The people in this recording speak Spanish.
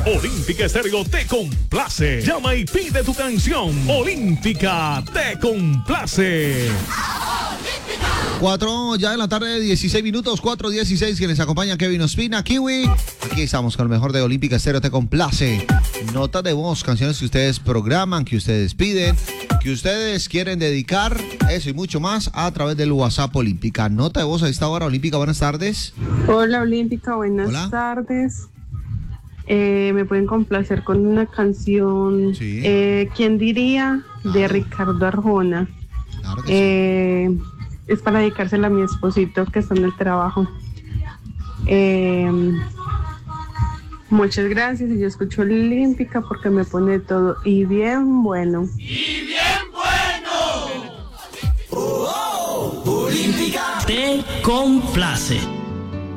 Olímpica Estéreo te complace. Llama y pide tu canción. Olímpica te complace. 4 ya de la tarde, 16 minutos, 4:16, quienes acompañan Kevin Ospina, Kiwi. Aquí estamos con lo mejor de Olímpica Estéreo te complace. Notas de voz, canciones que ustedes programan, que ustedes piden, que ustedes quieren dedicar, eso y mucho más a través del WhatsApp Olímpica. Nota de voz a esta hora, Olímpica, buenas tardes. Hola Olímpica, buenas tardes. Me pueden complacer con una canción, Sí. ¿Quién diría? De Ricardo Arjona. Claro que sí. Es para dedicársela a mi esposito que está en el trabajo. Muchas gracias, y yo escucho Olímpica porque me pone todo y bien bueno. ¡Y bien bueno! ¡Oh, oh! Olímpica te complace.